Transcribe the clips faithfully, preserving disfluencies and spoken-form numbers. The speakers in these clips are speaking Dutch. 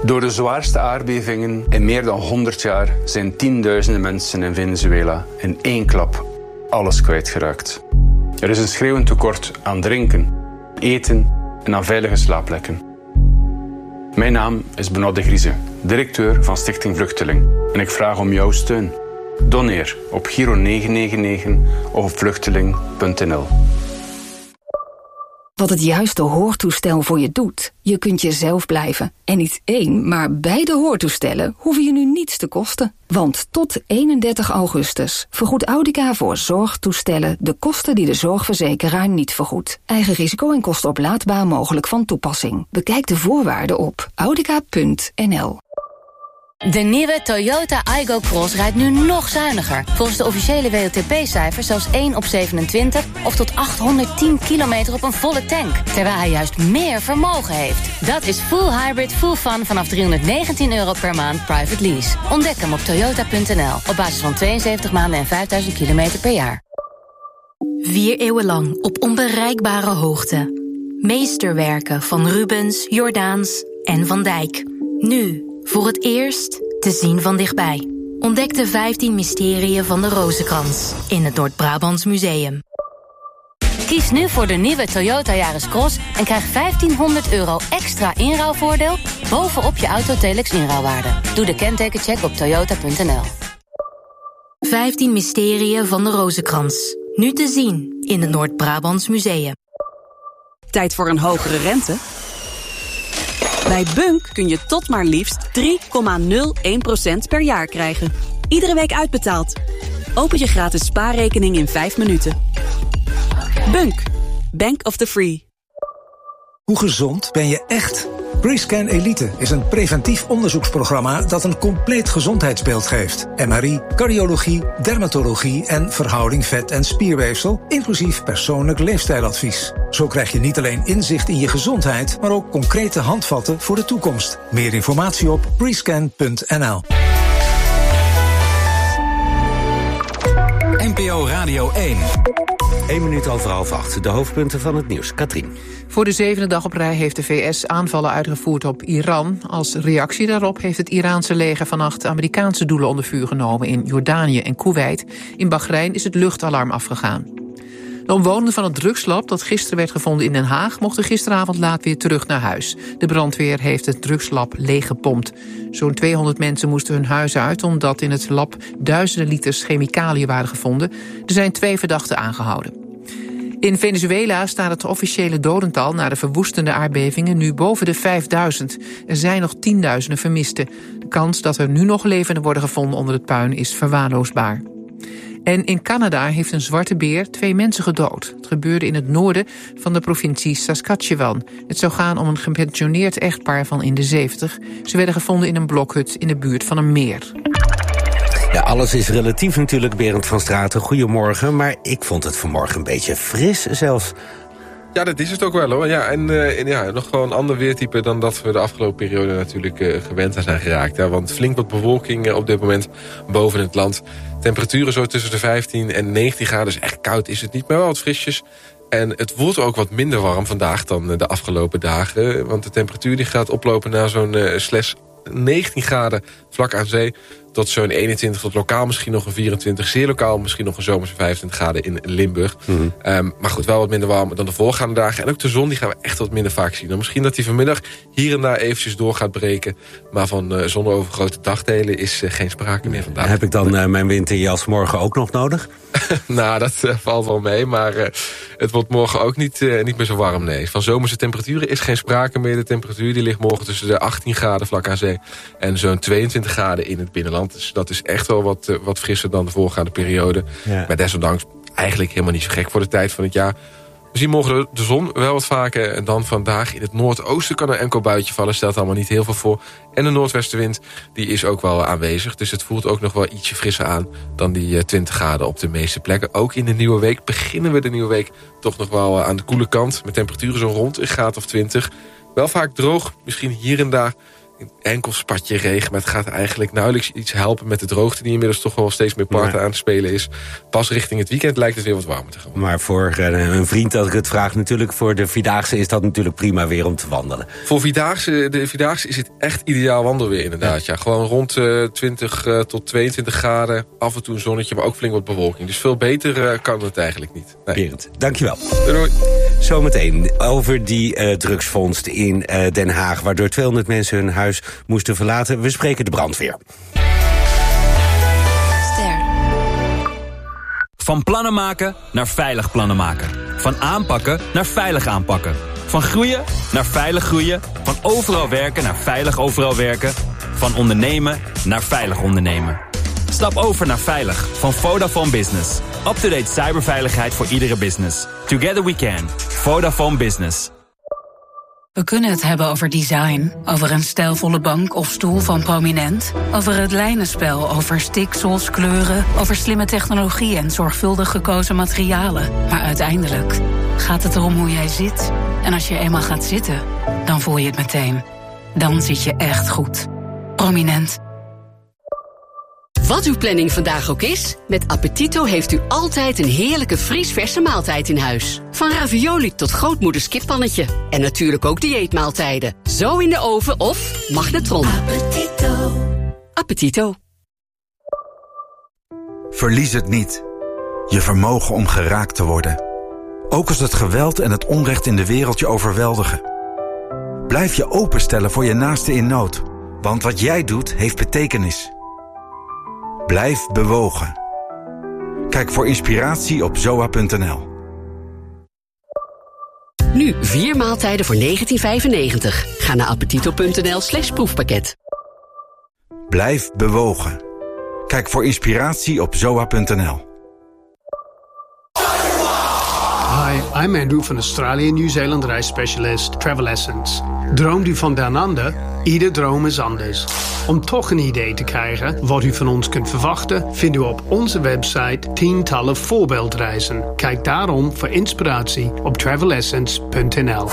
Door de zwaarste aardbevingen in meer dan honderd jaar zijn tienduizenden mensen in Venezuela in één klap alles kwijtgeraakt. Er is een schreeuwend tekort aan drinken, eten en aan veilige slaapplekken. Mijn naam is Benoît de Grieze, directeur van Stichting Vluchteling. En ik vraag om jouw steun. Doneer op Giro negen negen negen of op vluchteling punt n l. Wat het juiste hoortoestel voor je doet. Je kunt jezelf blijven. En niet één, maar beide hoortoestellen hoeven je nu niets te kosten. Want tot eenendertig augustus vergoedt Audica voor zorgtoestellen de kosten die de zorgverzekeraar niet vergoedt. Eigen risico en kosten oplaadbaar mogelijk van toepassing. Bekijk de voorwaarden op audica punt n l. De nieuwe Toyota Aygo Cross rijdt nu nog zuiniger. Volgens de officiële W L T P-cijfers zelfs één op zevenentwintig... of tot achthonderdtien kilometer op een volle tank. Terwijl hij juist meer vermogen heeft. Dat is full hybrid, full fun vanaf driehonderdnegentien euro per maand private lease. Ontdek hem op toyota punt n l op basis van tweeënzeventig maanden en vijfduizend kilometer per jaar. Vier eeuwen lang op onbereikbare hoogte. Meesterwerken van Rubens, Jordaens en Van Dijk. Nu voor het eerst te zien van dichtbij. Ontdek de vijftien mysteriën van de Rozenkrans in het Noord-Brabants Museum. Kies nu voor de nieuwe Toyota Yaris Cross en krijg vijftienhonderd euro extra inruilvoordeel bovenop je Autotelex inruilwaarde. Doe de kentekencheck op toyota punt n l. vijftien mysteriën van de Rozenkrans. Nu te zien in het Noord-Brabants Museum. Tijd voor een hogere rente? Bij Bunk kun je tot maar liefst drie komma nul één procent per jaar krijgen. Iedere week uitbetaald. Open je gratis spaarrekening in vijf minuten. Bunk. Bank of the Free. Hoe gezond ben je echt? Prescan Elite is een preventief onderzoeksprogramma dat een compleet gezondheidsbeeld geeft. M R I, cardiologie, dermatologie en verhouding vet- en spierweefsel, inclusief persoonlijk leefstijladvies. Zo krijg je niet alleen inzicht in je gezondheid, maar ook concrete handvatten voor de toekomst. Meer informatie op prescan punt n l. N P O Radio één. Eén minuut over half acht. De hoofdpunten van het nieuws. Katrien. Voor de zevende dag op rij heeft de V S aanvallen uitgevoerd op Iran. Als reactie daarop heeft het Iraanse leger vannacht Amerikaanse doelen onder vuur genomen in Jordanië en Koeweit. In Bahrein is het luchtalarm afgegaan. De omwonenden van het drugslab dat gisteren werd gevonden in Den Haag mochten gisteravond laat weer terug naar huis. De brandweer heeft het drugslab leeggepompt. Zo'n tweehonderd mensen moesten hun huis uit omdat in het lab duizenden liters chemicaliën waren gevonden. Er zijn twee verdachten aangehouden. In Venezuela staat het officiële dodental na de verwoestende aardbevingen nu boven de vijfduizend. Er zijn nog tienduizenden vermisten. De kans dat er nu nog levenden worden gevonden onder het puin is verwaarloosbaar. En in Canada heeft een zwarte beer twee mensen gedood. Het gebeurde in het noorden van de provincie Saskatchewan. Het zou gaan om een gepensioneerd echtpaar van in de zeventig. Ze werden gevonden in een blokhut in de buurt van een meer. Ja, alles is relatief natuurlijk, Berend van Straten. Goedemorgen, maar ik vond het vanmorgen een beetje fris zelfs. Ja, dat is het ook wel hoor. Ja, en, uh, en ja, nog gewoon een ander weertype dan dat we de afgelopen periode natuurlijk uh, gewend aan zijn geraakt. Ja, want flink wat bewolking uh, op dit moment boven het land. Temperaturen zo tussen de vijftien en negentien graden. Dus echt koud is het niet, maar wel wat frisjes. En het wordt ook wat minder warm vandaag dan de afgelopen dagen. Want de temperatuur die gaat oplopen naar zo'n uh, slechts negentien graden vlak aan zee. Tot zo'n eenentwintig, tot lokaal misschien nog een vierentwintig. Zeer lokaal misschien nog een zomerse vijfentwintig graden in Limburg. Mm-hmm. Um, maar goed, wel wat minder warm dan de voorgaande dagen. En ook de zon die gaan we echt wat minder vaak zien. Dan misschien dat die vanmiddag hier en daar eventjes door gaat breken. Maar van uh, zonovergrote dagdelen is uh, geen sprake meer vandaag. Heb ik dan uh, mijn winterjas morgen ook nog nodig? Nou, dat uh, valt wel mee. Maar uh, het wordt morgen ook niet, uh, niet meer zo warm, nee. Van zomerse temperaturen is geen sprake meer. De temperatuur die ligt morgen tussen de achttien graden vlak aan zee. En zo'n tweeëntwintig graden in het binnenland. Dus dat is echt wel wat, uh, wat frisser dan de voorgaande periode. Ja. Maar desondanks eigenlijk helemaal niet zo gek voor de tijd van het jaar. We zien morgen de zon wel wat vaker. En dan vandaag in het noordoosten kan een enkel buitje vallen. Stelt allemaal niet heel veel voor. En de noordwestenwind die is ook wel aanwezig. Dus het voelt ook nog wel ietsje frisser aan dan die uh, twintig graden op de meeste plekken. Ook in de nieuwe week beginnen we de nieuwe week toch nog wel uh, aan de koele kant. Met temperaturen zo rond een graad of twintig. Wel vaak droog, misschien hier en daar enkel spatje regen, maar het gaat eigenlijk nauwelijks iets helpen met de droogte die inmiddels toch wel steeds meer parten maar... aan het spelen is. Pas richting het weekend lijkt het weer wat warmer te gaan. Maar voor uh, een vriend dat ik het vraag, natuurlijk voor de Vierdaagse is dat natuurlijk prima weer om te wandelen. Voor Vierdaagse, de Vierdaagse is het echt ideaal wandelweer inderdaad. Ja. Ja, gewoon rond uh, twintig uh, tot tweeëntwintig graden, af en toe een zonnetje, maar ook flink wat bewolking. Dus veel beter uh, kan het eigenlijk niet. Nee. Berend, dankjewel. Doei, doei. Zometeen over die uh, drugsvondst in uh, Den Haag, waardoor tweehonderd mensen hun huis moesten verlaten. We spreken de brandweer. Ster. Van plannen maken naar veilig plannen maken. Van aanpakken naar veilig aanpakken. Van groeien naar veilig groeien. Van overal werken naar veilig overal werken. Van ondernemen naar veilig ondernemen. Stap over naar Veilig van Vodafone Business. Up-to-date cyberveiligheid voor iedere business. Together we can. Vodafone Business. We kunnen het hebben over design, over een stijlvolle bank of stoel van Prominent, over het lijnenspel, over stiksels, kleuren, over slimme technologie en zorgvuldig gekozen materialen. Maar uiteindelijk gaat het erom hoe jij zit. En als je eenmaal gaat zitten, dan voel je het meteen. Dan zit je echt goed. Prominent. Wat uw planning vandaag ook is, met Appetito heeft u altijd een heerlijke vriesverse maaltijd in huis. Van ravioli tot grootmoeders kippannetje. En natuurlijk ook dieetmaaltijden. Zo in de oven of magnetron. Appetito. Appetito. Verlies het niet. Je vermogen om geraakt te worden. Ook als het geweld en het onrecht in de wereld je overweldigen. Blijf je openstellen voor je naaste in nood. Want wat jij doet, heeft betekenis. Blijf bewogen. Kijk voor inspiratie op zoa punt n l. Nu vier maaltijden voor negentien vijfennegentig. Ga naar appetito punt n l slash proefpakket. Blijf bewogen. Kijk voor inspiratie op zoa punt n l. Hi, I'm Andrew van Australië en Nieuw-Zeeland reisspecialist Travel Essence. Droomt u van down under? Ieder droom is anders. Om toch een idee te krijgen wat u van ons kunt verwachten, vindt u op onze website tientallen voorbeeldreizen. Kijk daarom voor inspiratie op travel essence punt n l.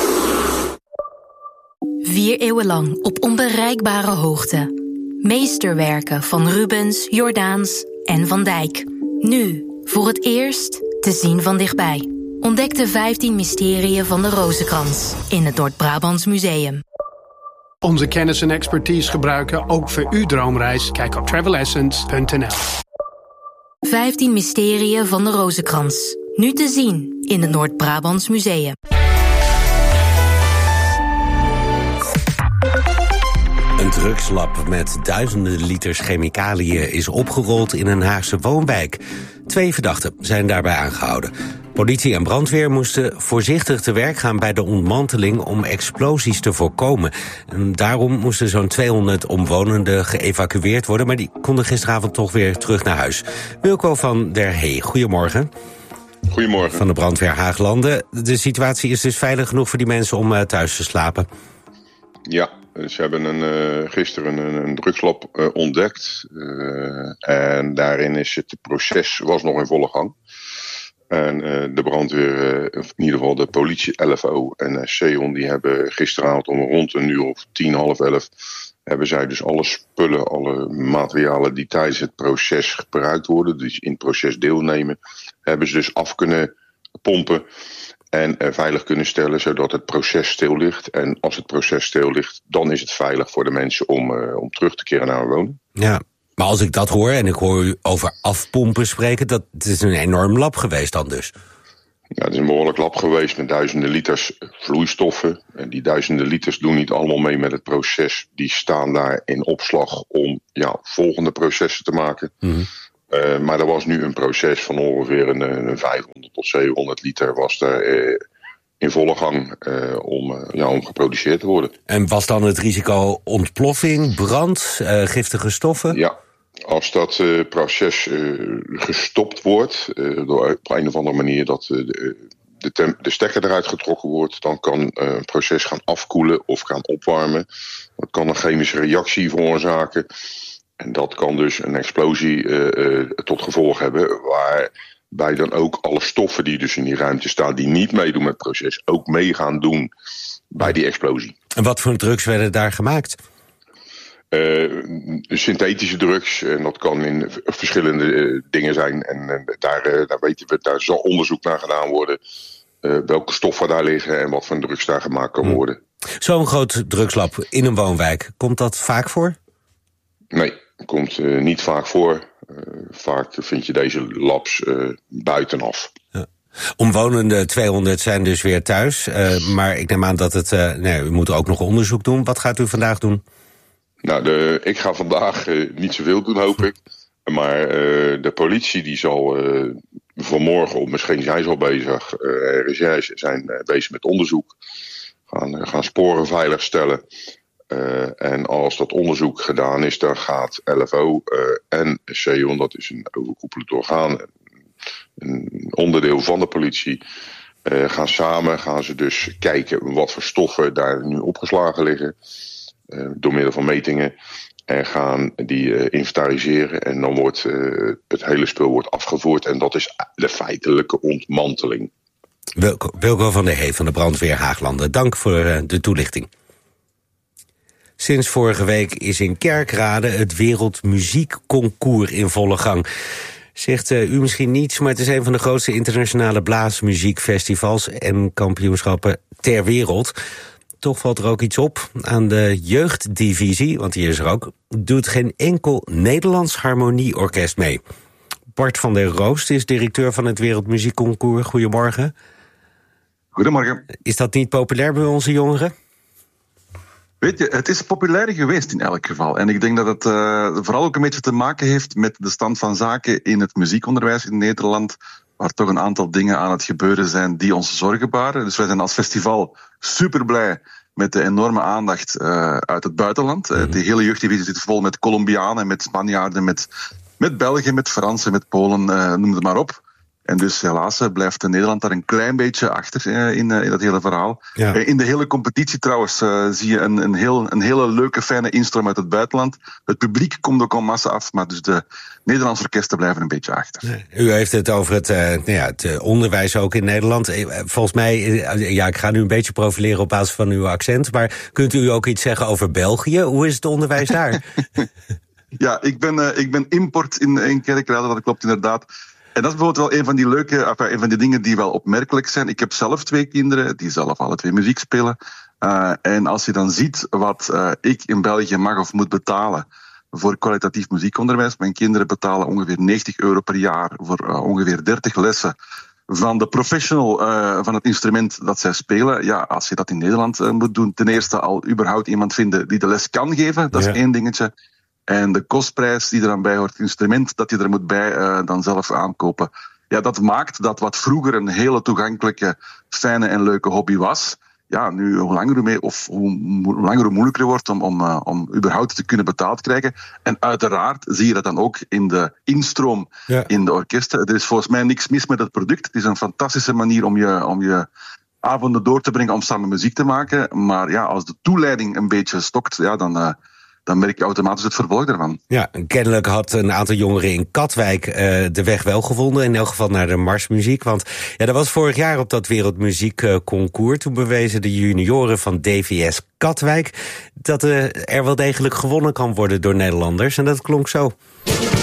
Vier eeuwen lang op onbereikbare hoogte. Meesterwerken van Rubens, Jordaans en Van Dijk. Nu, voor het eerst, te zien van dichtbij. Ontdek de vijftien mysterieën van de Rozenkrans in het Noord-Brabants Museum. Onze kennis en expertise gebruiken ook voor uw droomreis. Kijk op travel essence punt n l. vijftien mysterieën van de Rozenkrans. Nu te zien in het Noord-Brabants Museum. Een drugslab met duizenden liters chemicaliën is opgerold in een Haagse woonwijk. Twee verdachten zijn daarbij aangehouden. Politie en brandweer moesten voorzichtig te werk gaan bij de ontmanteling om explosies te voorkomen. En daarom moesten zo'n tweehonderd omwonenden geëvacueerd worden, maar die konden gisteravond toch weer terug naar huis. Wilco van der Hey, goedemorgen. Goedemorgen. Van de brandweer Haaglanden. De situatie is dus veilig genoeg voor die mensen om uh, thuis te slapen? Ja, ze hebben een, uh, gisteren een, een drugslab uh, ontdekt. Uh, en daarin is het proces was nog in volle gang. En uh, de brandweer, uh, in ieder geval de politie, L F O en uh, Seon, die hebben gisteravond om rond een uur of tien, half elf, hebben zij dus alle spullen, alle materialen die tijdens het proces gebruikt worden, dus in het proces deelnemen, hebben ze dus af kunnen pompen en uh, veilig kunnen stellen, zodat het proces stil ligt. En als het proces stil ligt, dan is het veilig voor de mensen om, uh, om terug te keren naar hun woning. Ja. Maar als ik dat hoor, en ik hoor u over afpompen spreken, dat het is een enorm lab geweest dan dus. Ja, het is een behoorlijk lab geweest met duizenden liters vloeistoffen. En die duizenden liters doen niet allemaal mee met het proces. Die staan daar in opslag om ja, volgende processen te maken. Mm-hmm. Uh, maar er was nu een proces van ongeveer een, een vijfhonderd tot zevenhonderd liter was er uh, in volle gang uh, om, uh, ja, om geproduceerd te worden. En was dan het risico ontploffing, brand, uh, giftige stoffen? Ja. Als dat uh, proces uh, gestopt wordt, uh, door op een of andere manier dat uh, de, de, tem- de stekker eruit getrokken wordt, dan kan uh, een proces gaan afkoelen of gaan opwarmen. Dat kan een chemische reactie veroorzaken. En dat kan dus een explosie uh, uh, tot gevolg hebben, waarbij dan ook alle stoffen die dus in die ruimte staan, die niet meedoen met het proces, ook mee gaan doen bij die explosie. En wat voor drugs werden daar gemaakt? Uh, synthetische drugs, en dat kan in verschillende uh, dingen zijn. En uh, daar, uh, daar weten we, daar zal onderzoek naar gedaan worden. Uh, welke stoffen daar liggen en wat voor drugs daar gemaakt kan worden. Zo'n groot drugslab in een woonwijk, komt dat vaak voor? Nee, komt uh, niet vaak voor. Uh, vaak vind je deze labs uh, buitenaf. Ja. Omwonenden tweehonderd zijn dus weer thuis. Uh, maar ik neem aan dat het... Uh, nee, u moet ook nog onderzoek doen. Wat gaat u vandaag doen? Nou, de, ik ga vandaag uh, niet zoveel doen, hoop ik. Maar uh, de politie die zal uh, vanmorgen, of misschien zijn ze al bezig... Uh, recherche zijn uh, bezig met onderzoek. Gaan, uh, gaan sporen veiligstellen. Uh, en als dat onderzoek gedaan is, dan gaat L F O uh, en C E O N, dat is een overkoepelend orgaan... een onderdeel van de politie, uh, gaan samen gaan ze dus kijken wat voor stoffen daar nu opgeslagen liggen, uh, door middel van metingen, en gaan die uh, inventariseren en dan wordt uh, het hele spul wordt afgevoerd en dat is de feitelijke ontmanteling. Wilco, Wilco van der Hee van de brandweer Haaglanden, dank voor uh, de toelichting. Sinds vorige week is in Kerkrade het Wereldmuziekconcours in volle gang. Zegt uh, u misschien niets, maar het is een van de grootste internationale blaasmuziekfestivals en kampioenschappen ter wereld. Toch valt er ook iets op. Aan de jeugddivisie, want die is er ook, doet geen enkel Nederlands harmonieorkest mee. Bart van der Roost is directeur van het Wereldmuziekconcours. Goedemorgen. Goedemorgen. Is dat niet populair bij onze jongeren? Weet je, het is populair geweest in elk geval. En ik denk dat het uh, vooral ook een beetje te maken heeft met de stand van zaken in het muziekonderwijs in Nederland, waar toch een aantal dingen aan het gebeuren zijn die ons zorgen baren. Dus wij zijn als festival super blij met de enorme aandacht uh, uit het buitenland. Mm-hmm. Uh, de hele jeugddivisie zit vol met Colombianen, met Spanjaarden, met, met Belgen, met Fransen, met Polen, uh, noem het maar op. En dus helaas blijft Nederland daar een klein beetje achter uh, in, uh, in dat hele verhaal. Ja. Uh, in de hele competitie trouwens uh, zie je een, een, heel, een hele leuke, fijne instroom uit het buitenland. Het publiek komt ook en masse af, maar dus de Nederlandse orkesten blijven een beetje achter. Ja, u heeft het over het, uh, nou ja, het onderwijs ook in Nederland. Volgens mij, ja, ik ga nu een beetje profileren op basis van uw accent, maar kunt u ook iets zeggen over België? Hoe is het onderwijs daar? Ja, ik ben, uh, ik ben import in, in Kerkrade, dat klopt inderdaad. En dat is bijvoorbeeld wel een van die leuke, enfin, een van die dingen die wel opmerkelijk zijn. Ik heb zelf twee kinderen die zelf alle twee muziek spelen. Uh, en als je dan ziet wat uh, ik in België mag of moet betalen voor kwalitatief muziekonderwijs. Mijn kinderen betalen ongeveer negentig euro per jaar voor uh, ongeveer dertig lessen van de professional uh, van het instrument dat zij spelen. Ja, als je dat in Nederland uh, moet doen, ten eerste al überhaupt iemand vinden die de les kan geven. Dat is ja. één dingetje. En de kostprijs die er dan bij hoort, het instrument dat je er moet bij uh, dan zelf aankopen. Ja, dat maakt dat wat vroeger een hele toegankelijke, fijne en leuke hobby was, ja, nu hoe langer hoe, meer, of hoe, hoe langer hoe moeilijker wordt om, om, uh, om überhaupt te kunnen betaald krijgen. En uiteraard zie je dat dan ook in de instroom ja. in de orkesten. Er is volgens mij niks mis met het product. Het is een fantastische manier om je, om je avonden door te brengen om samen muziek te maken. Maar ja, als de toeleiding een beetje stokt, ja, dan... Uh, dan merk je automatisch het vervolg daarvan. Ja, kennelijk had een aantal jongeren in Katwijk uh, de weg wel gevonden. In elk geval naar de marsmuziek. Want ja, dat was vorig jaar op dat Wereldmuziekconcours. Toen bewezen de junioren van D V S Katwijk dat uh, er wel degelijk gewonnen kan worden door Nederlanders. En dat klonk zo.